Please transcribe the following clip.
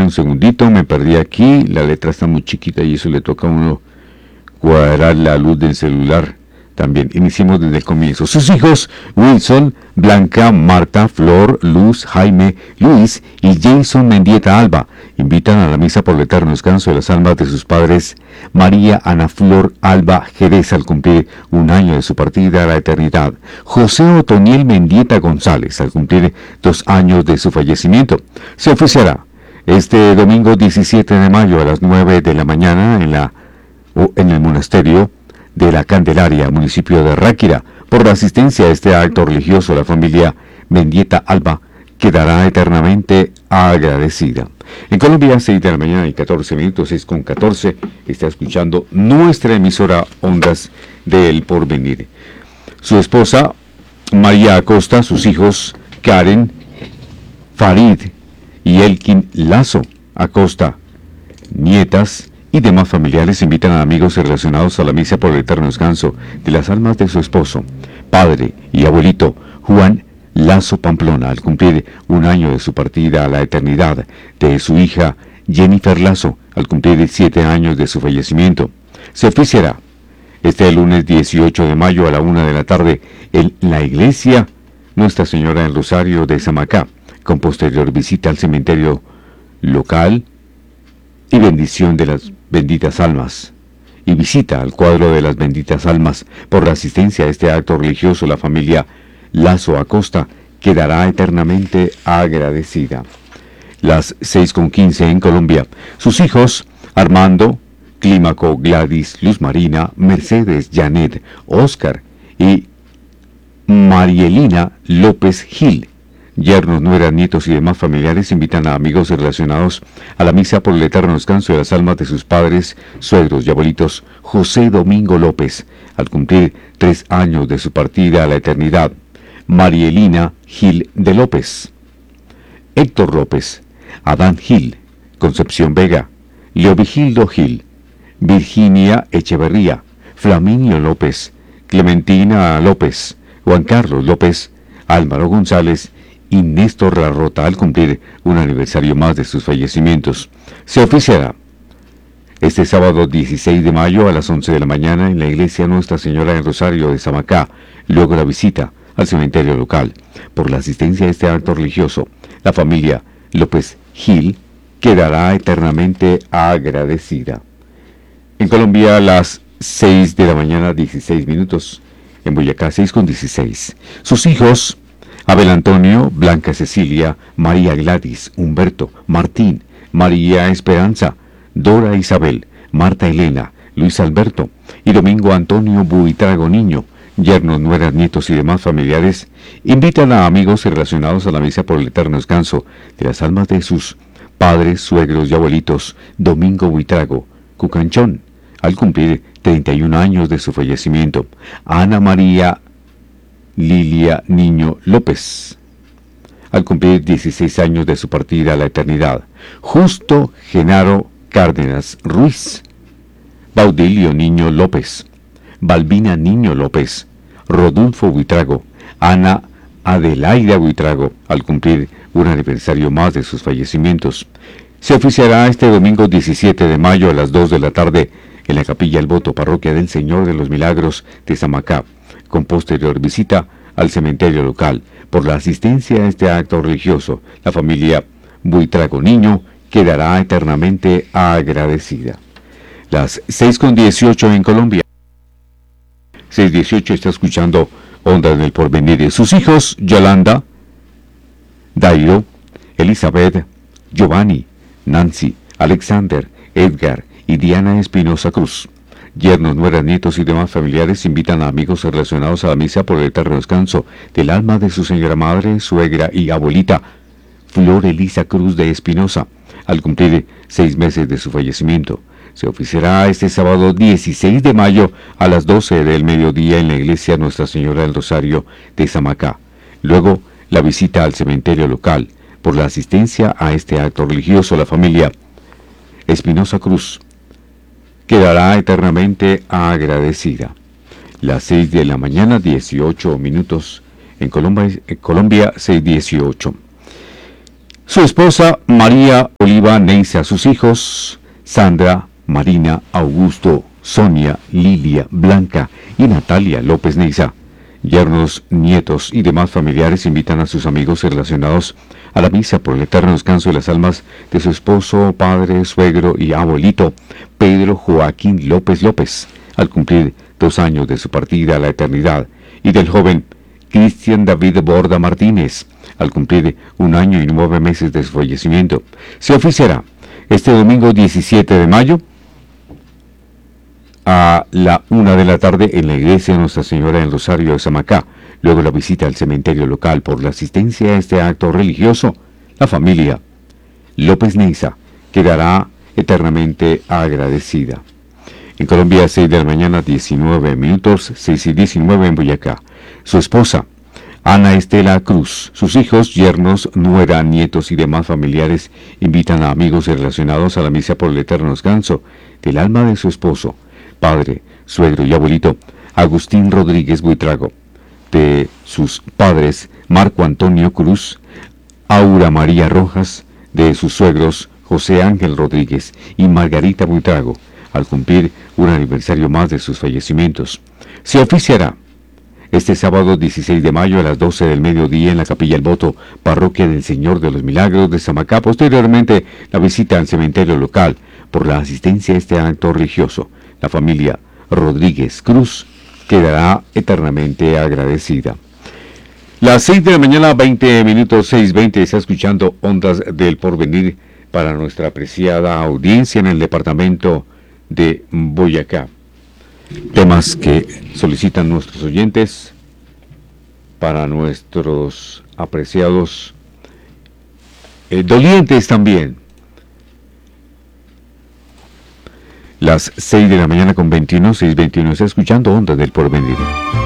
un segundito, me perdí aquí, la letra está muy chiquita y eso le toca a uno cuadrar la luz del celular. También iniciemos desde el comienzo. Sus hijos, Wilson, Blanca, Marta, Flor, Luz, Jaime, Luis y Jason Mendieta Alba, invitan a la misa por el eterno descanso de las almas de sus padres, María Ana Flor Alba Jerez, al cumplir un año de su partida a la eternidad, José Otoniel Mendieta González, al cumplir 2 años de su fallecimiento. Se oficiará este domingo 17 de mayo a las 9 de la mañana en el monasterio de la Candelaria, municipio de Ráquira. Por la asistencia a este acto religioso, la familia Mendieta Alba quedará eternamente agradecida. En Colombia, 6 de la mañana y 14 minutos, 6:14, está escuchando nuestra emisora Ondas del Porvenir. Su esposa, María Acosta, sus hijos, Karen, Farid y Elkin Lazo Acosta, nietas y demás familiares invitan a amigos relacionados a la misa por el eterno descanso de las almas de su esposo, padre y abuelito Juan Lazo Pamplona, al cumplir un año de su partida a la eternidad, de su hija Jennifer Lazo, al cumplir 7 años de su fallecimiento. Se oficiará este lunes 18 de mayo a la 1 de la tarde en la iglesia Nuestra Señora del Rosario de Samacá, con posterior visita al cementerio local y bendición de las benditas almas, y visita al cuadro de las benditas almas. Por la asistencia a este acto religioso, la familia Lazo Acosta quedará eternamente agradecida. Las 6:15 en Colombia. Sus hijos, Armando, Clímaco, Gladys, Luz Marina, Mercedes, Janet, Oscar y Marielina López Gil, yernos, nueras, nietos y demás familiares invitan a amigos relacionados a la misa por el eterno descanso de las almas de sus padres, suegros y abuelitos José Domingo López, al cumplir 3 años de su partida a la eternidad, Marielina Gil de López, Héctor López, Adán Gil, Concepción Vega, Leovigildo Gil, Virginia Echeverría, Flaminio López, Clementina López, Juan Carlos López, Álvaro González y Néstor Larrota, al cumplir un aniversario más de sus fallecimientos. Se oficiará este sábado 16 de mayo a las 11 de la mañana en la iglesia Nuestra Señora del Rosario de Samacá, luego la visita al cementerio local. Por la asistencia a este acto religioso, la familia López Gil quedará eternamente agradecida. En Colombia, las 6 de la mañana, 16 minutos. En Boyacá, 6:16. Sus hijos, Abel Antonio, Blanca Cecilia, María Gladys, Humberto, Martín, María Esperanza, Dora Isabel, Marta Elena, Luis Alberto y Domingo Antonio Buitrago Niño, yernos, nueras, nietos y demás familiares, invitan a amigos relacionados a la misa por el eterno descanso de las almas de sus padres, suegros y abuelitos Domingo Buitrago Cucanchón, al cumplir 31 años de su fallecimiento, Ana María Lilia Niño López, al cumplir 16 años de su partida a la eternidad, Justo Genaro Cárdenas Ruiz, Baudilio Niño López, Balbina Niño López, Rodolfo Buitrago, Ana Adelaida Buitrago, al cumplir un aniversario más de sus fallecimientos. Se oficiará este domingo 17 de mayo a las 2 de la tarde en la Capilla El Voto, parroquia del Señor de los Milagros de Samacá, con posterior visita al cementerio local. Por la asistencia a este acto religioso, la familia Buitrago Niño quedará eternamente agradecida. Las 6:18 en Colombia. 6:18 está escuchando Ondas del Porvenir. Sus hijos, Yolanda, Dairo, Elizabeth, Giovanni, Nancy, Alexander, Edgar y Diana Espinosa Cruz, yernos, nueras, nietos y demás familiares invitan a amigos relacionados a la misa por el eterno descanso del alma de su señora madre, suegra y abuelita, Flor Elisa Cruz de Espinosa, al cumplir 6 meses de su fallecimiento. Se oficiará este sábado 16 de mayo a las 12 del mediodía en la iglesia Nuestra Señora del Rosario de Samacá. Luego, la visita al cementerio local. Por la asistencia a este acto religioso, la familia Espinosa Cruz quedará eternamente agradecida. Las 6 de la mañana, 18 minutos en Colombia, 6:18. Su esposa María Oliva Neisa, sus hijos Sandra, Marina, Augusto, Sonia, Lilia, Blanca y Natalia López Neisa. Yernos, nietos y demás familiares invitan a sus amigos relacionados a la misa por el eterno descanso de las almas de su esposo, padre, suegro y abuelito, Pedro Joaquín López López, al cumplir 2 años de su partida a la eternidad, y del joven Cristian David Borda Martínez, al cumplir 1 año y 9 meses de su fallecimiento. Se oficiará este domingo 17 de mayo a la 1 de la tarde en la iglesia de Nuestra Señora del Rosario de Samacá. Luego la visita al cementerio local. Por la asistencia a este acto religioso, la familia López Neisa quedará eternamente agradecida. En Colombia, 6 de la mañana, 19 minutos, 6:19 en Boyacá. Su esposa, Ana Estela Cruz, sus hijos, yernos, nuera, nietos y demás familiares invitan a amigos relacionados a la misa por el eterno descanso del alma de su esposo, padre, suegro y abuelito, Agustín Rodríguez Buitrago, de sus padres, Marco Antonio Cruz, Aura María Rojas, de sus suegros, José Ángel Rodríguez y Margarita Buitrago, al cumplir un aniversario más de sus fallecimientos. Se oficiará este sábado 16 de mayo a las 12 del mediodía en la Capilla El Voto, Parroquia del Señor de los Milagros de Samacá. Posteriormente, la visita al cementerio local. Por la asistencia a este acto religioso, la familia Rodríguez Cruz quedará eternamente agradecida. Las 6 de la mañana, 20 minutos, 6:20, está escuchando Ondas del Porvenir para nuestra apreciada audiencia en el departamento de Boyacá. Temas que solicitan nuestros oyentes para nuestros apreciados dolientes también. Las 6 de la mañana con 21, 6:21, está escuchando Ondas del Porvenir.